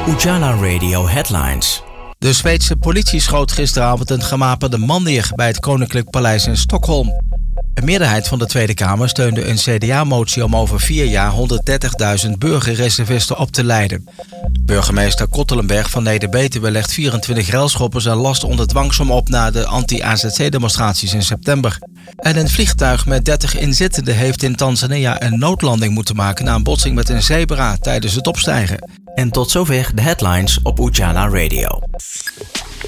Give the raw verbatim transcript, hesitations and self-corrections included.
Ujala Radio Headlines. De Zweedse politie schoot gisteravond een gewapende man neer bij het Koninklijk Paleis in Stockholm. Een meerderheid van de Tweede Kamer steunde een C D A-motie om over vier jaar honderddertigduizend burgerreservisten op te leiden. Burgemeester Kottelenberg van Neder-Betuwe legt vierentwintig relschoppers en last onder dwangsom op na de anti-A Z C-demonstraties in september. En een vliegtuig met dertig inzittenden heeft in Tanzania een noodlanding moeten maken na een botsing met een zebra tijdens het opstijgen. En tot zover de headlines op Ujala Radio.